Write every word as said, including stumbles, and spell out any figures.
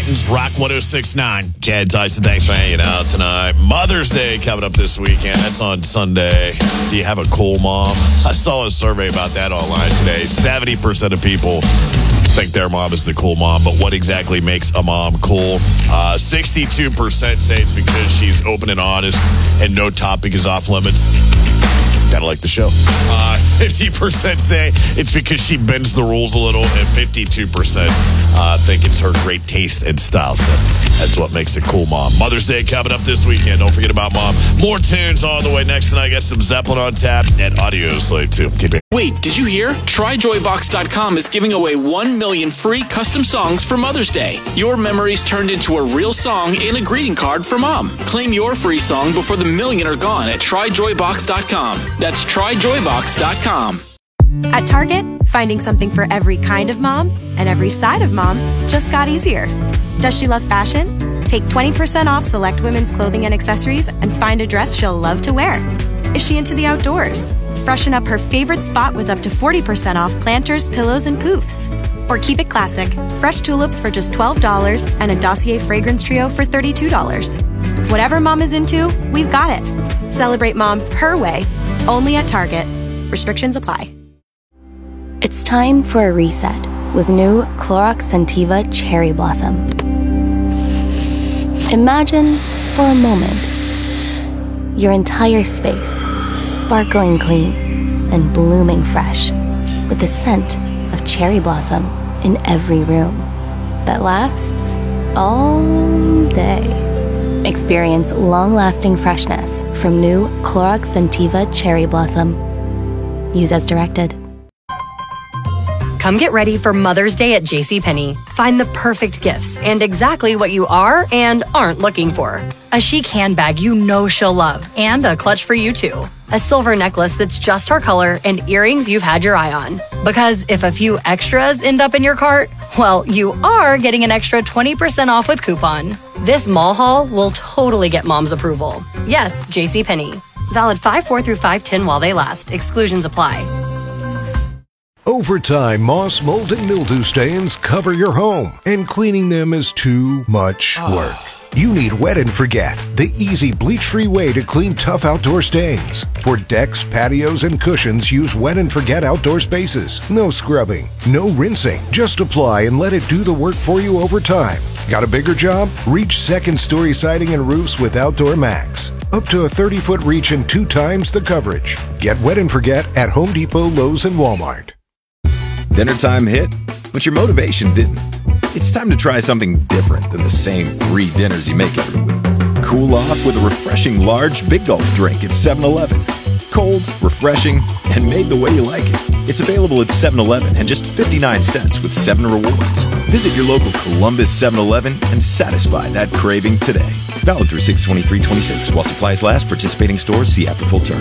Titans, Rock one oh six point nine. Chad Tyson, thanks for hanging out tonight. Mother's Day coming up this weekend. That's on Sunday. Do you have a cool mom? I saw a survey about that online today. seventy percent of people think their mom is the cool mom, but what exactly makes a mom cool? Uh, sixty-two percent say it's because she's open and honest and no topic is off limits. Gotta like the show. Uh, fifty percent say it's because she bends the rules a little, and fifty-two percent uh, think it's her great taste and style. So that's what makes a cool mom. Mother's Day coming up this weekend. Don't forget about mom. More tunes on the way next tonight. Got some Zeppelin on tap and Audio Slave too. Keep it. Wait, did you hear? Try Joy Box dot com is giving away one million free custom songs for Mother's Day. Your memories turned into a real song and a greeting card for mom. Claim your free song before the million are gone at Try Joy Box dot com. That's Try Joy Box dot com. At Target, finding something for every kind of mom and every side of mom just got easier. Does she love fashion? Take twenty percent off select women's clothing and accessories and find a dress she'll love to wear. Is she into the outdoors? Freshen up her favorite spot with up to forty percent off planters, pillows, and poofs. Or keep it classic, fresh tulips for just twelve dollars and a Dossier fragrance trio for thirty-two dollars. Whatever mom is into, we've got it. Celebrate mom her way, only at Target. Restrictions apply. It's time for a reset with new Clorox Scentiva Cherry Blossom. Imagine, for a moment, your entire space sparkling clean and blooming fresh with the scent of cherry blossom in every room that lasts all day. Experience long-lasting freshness from new Clorox Scentiva Cherry Blossom. Use as directed. Come get ready for Mother's Day at JCPenney. Find the perfect gifts and exactly what you are and aren't looking for. A chic handbag you know she'll love and a clutch for you too. A silver necklace that's just her color and earrings you've had your eye on. Because if a few extras end up in your cart, well, you are getting an extra twenty percent off with coupon. This mall haul will totally get mom's approval. Yes, JCPenney. Valid five four through five ten while they last. Exclusions apply. Over time, moss, mold, and mildew stains cover your home, and cleaning them is too much work. You need Wet and Forget, the easy bleach-free way to clean tough outdoor stains. For decks, patios, and cushions, use Wet and Forget Outdoor Spaces. No scrubbing, no rinsing. Just apply and let it do the work for you over time. Got a bigger job? Reach second-story siding and roofs with Outdoor Max. Up to a thirty-foot reach and two times the coverage. Get Wet and Forget at Home Depot, Lowe's, and Walmart. Dinner time hit, but your motivation didn't. It's time to try something different than the same three dinners you make every week. Cool off with a refreshing large Big Gulp drink at seven eleven. Cold, refreshing, and made the way you like it. It's available at seven eleven and just fifty-nine cents with seven rewards. Visit your local Columbus seven eleven and satisfy that craving today. Valid through six twenty-three twenty-six while supplies last. Participating stores, see app for full terms.